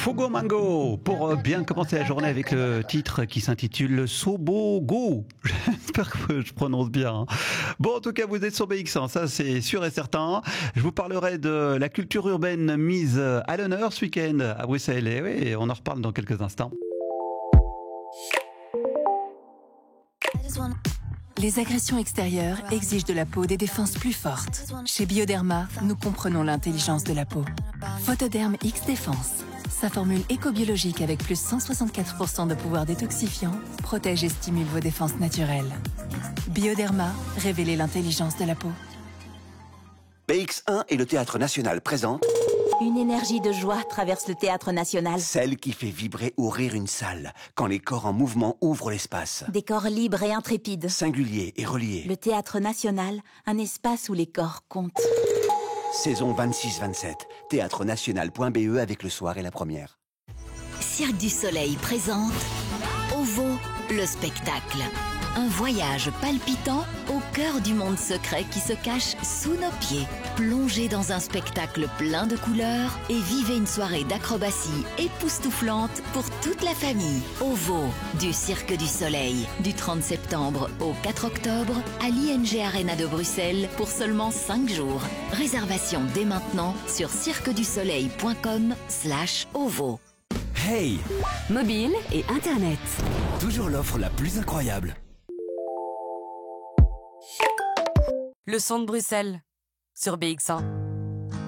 Fogo Mango pour bien commencer la journée avec le titre qui s'intitule Sobogo. J'espère que je prononce bien. Bon, en tout cas, vous êtes sur BX1, ça c'est sûr et certain. Je vous parlerai de la culture urbaine mise à l'honneur ce week-end à Bruxelles. Et oui, on en reparle dans quelques instants. Les agressions extérieures exigent de la peau des défenses plus fortes. Chez Bioderma, nous comprenons l'intelligence de la peau. Photoderm X Défense. Sa formule éco-biologique avec plus 164% de pouvoir détoxifiant protège et stimule vos défenses naturelles. Bioderma, révélez l'intelligence de la peau. BX1 et le Théâtre National présentent Une énergie de joie traverse le Théâtre National. celle qui fait vibrer ou rire une salle, quand les corps en mouvement ouvrent l'espace. Des corps libres et intrépides. Singulier et relié. Le Théâtre National, un espace où les corps comptent. Saison 26-27. Théâtrenational.be avec le soir et la première. Cirque du Soleil présente OVO, le spectacle. Un voyage palpitant au cœur du monde secret qui se cache sous nos pieds. Plongez dans un spectacle plein de couleurs et vivez une soirée d'acrobatie époustouflante pour toute la famille. OVO, du Cirque du Soleil, du 30 septembre au 4 octobre à l'ING Arena de Bruxelles pour seulement 5 jours. Réservation dès maintenant sur cirquedusoleil.com/OVO. Hey! Mobile et Internet. Toujours l'offre la plus incroyable. Le son de Bruxelles sur BX1.